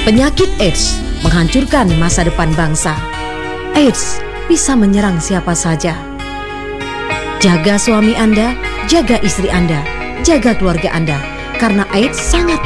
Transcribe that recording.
Penyakit AIDS menghancurkan masa depan bangsa. AIDS bisa menyerang siapa saja. Jaga suami Anda, jaga istri Anda, jaga keluarga Anda, karena AIDS sangat